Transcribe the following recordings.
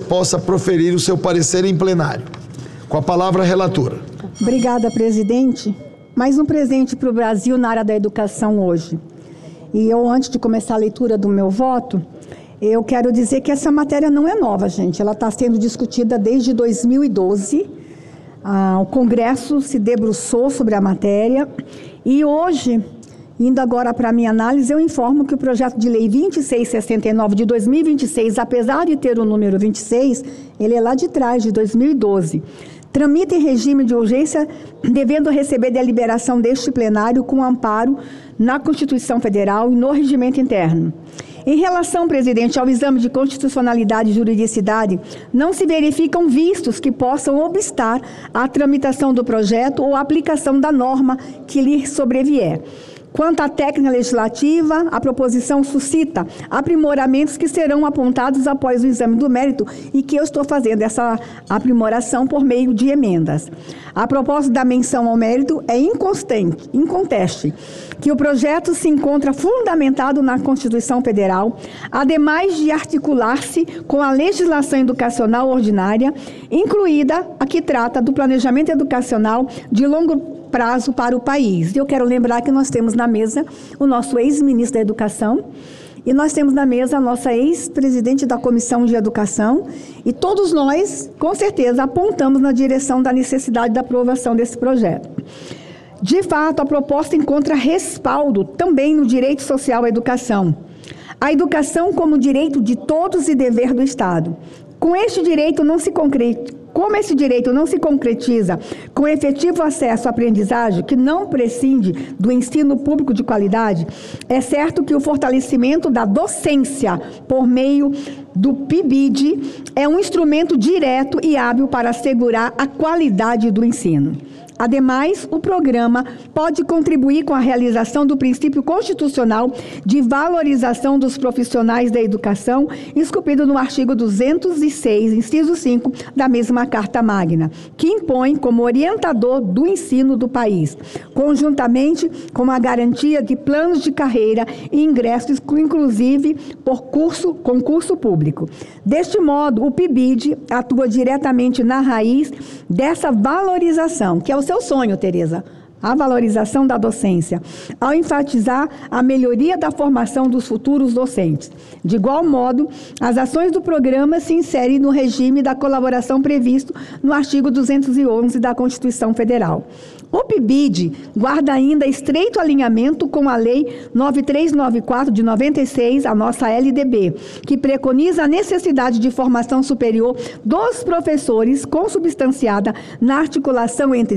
possa proferir o seu parecer em plenário. Com a palavra a relatora. Obrigada, presidente. Mais um presente para o Brasil na área da educação hoje. E eu, antes de começar a leitura do meu voto, eu quero dizer que essa matéria não é nova, gente. Ela está sendo discutida desde 2012. O Congresso se debruçou sobre a matéria e hoje, indo agora para a minha análise, eu informo que o projeto de lei 2669 de 2026, apesar de ter o número 26, ele é lá de trás, de 2012. Tramita em regime de urgência, devendo receber deliberação deste plenário com amparo na Constituição Federal e no regimento interno. Em relação, presidente, ao exame de constitucionalidade e juridicidade, não se verificam vistos que possam obstar à tramitação do projeto ou à aplicação da norma que lhe sobrevier. Quanto à técnica legislativa, a proposição suscita aprimoramentos que serão apontados após o exame do mérito e que eu estou fazendo essa aprimoração por meio de emendas. A propósito da menção ao mérito, é inconteste que o projeto se encontra fundamentado na Constituição Federal, ademais de articular-se com a legislação educacional ordinária, incluída a que trata do planejamento educacional de longo prazo para o país. Eu quero lembrar que nós temos na mesa o nosso ex-ministro da Educação e nós temos na mesa a nossa ex-presidente da Comissão de Educação e todos nós, com certeza, apontamos na direção da necessidade da aprovação desse projeto. De fato, a proposta encontra respaldo também no direito social à educação. A educação como direito de todos e dever do Estado. Como esse direito não se concretiza com efetivo acesso à aprendizagem, que não prescinde do ensino público de qualidade, é certo que o fortalecimento da docência por meio do PIBID é um instrumento direto e hábil para assegurar a qualidade do ensino. Ademais, o programa pode contribuir com a realização do princípio constitucional de valorização dos profissionais da educação, esculpido no artigo 206, inciso 5, da mesma Carta Magna, que impõe como orientador do ensino do país, conjuntamente com a garantia de planos de carreira e ingressos, inclusive por concurso público. Deste modo, o PIBID atua diretamente na raiz dessa valorização, que é o seu sonho, Tereza, a valorização da docência, ao enfatizar a melhoria da formação dos futuros docentes. De igual modo, as ações do programa se inserem no regime da colaboração previsto no artigo 211 da Constituição Federal. O PIBID guarda ainda estreito alinhamento com a Lei 9394 de 96, a nossa LDB, que preconiza a necessidade de formação superior dos professores consubstanciada na articulação entre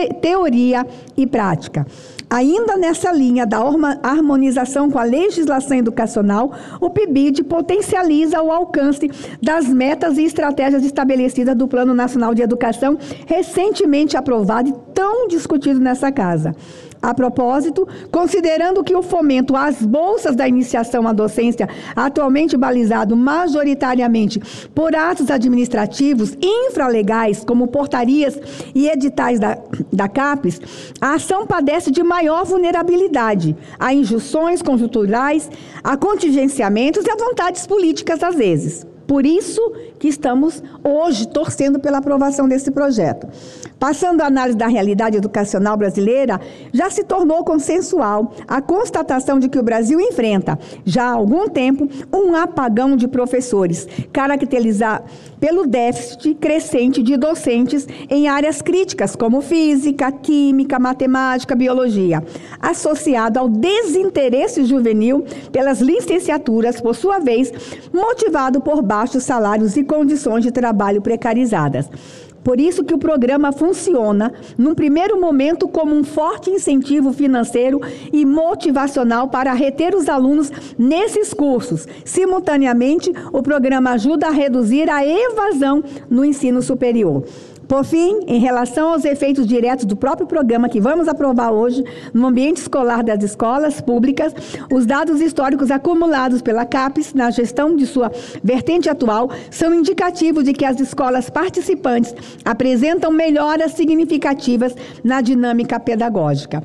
teoria e prática. Ainda nessa linha da harmonização com a legislação educacional, o PIBID potencializa o alcance das metas e estratégias estabelecidas do Plano Nacional de Educação, recentemente aprovado e tão discutido nessa casa. A propósito, considerando que o fomento às bolsas da iniciação à docência, atualmente balizado majoritariamente por atos administrativos infralegais, como portarias e editais da CAPES, a ação padece de maior vulnerabilidade a injunções conjunturais, a contingenciamentos e a vontades políticas, às vezes. Por isso que estamos hoje torcendo pela aprovação desse projeto. Passando à análise da realidade educacional brasileira, já se tornou consensual a constatação de que o Brasil enfrenta, já há algum tempo, um apagão de professores, caracterizado pelo déficit crescente de docentes em áreas críticas, como física, química, matemática, biologia, associado ao desinteresse juvenil pelas licenciaturas, por sua vez, motivado por baixos salários e condições de trabalho precarizadas. Por isso que o programa funciona, num primeiro momento, como um forte incentivo financeiro e motivacional para reter os alunos nesses cursos. Simultaneamente, o programa ajuda a reduzir a evasão no ensino superior. Por fim, em relação aos efeitos diretos do próprio programa que vamos aprovar hoje no ambiente escolar das escolas públicas, os dados históricos acumulados pela CAPES na gestão de sua vertente atual são indicativos de que as escolas participantes apresentam melhoras significativas na dinâmica pedagógica.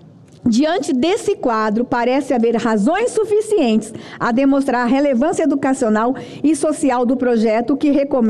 Diante desse quadro, parece haver razões suficientes a demonstrar a relevância educacional e social do projeto que recomenda